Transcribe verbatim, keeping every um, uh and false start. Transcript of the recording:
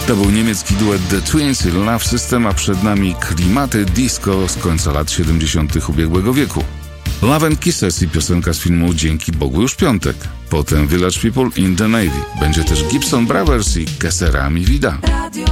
To był niemiecki duet The Twins i Love System, a przed nami klimaty disco z końca lat siedemdziesiątych ubiegłego wieku. Love and Kisses i piosenka z filmu Dzięki Bogu już piątek. Potem Village People in the Navy. Będzie też Gibson Brothers i Que Sera Mi Vida.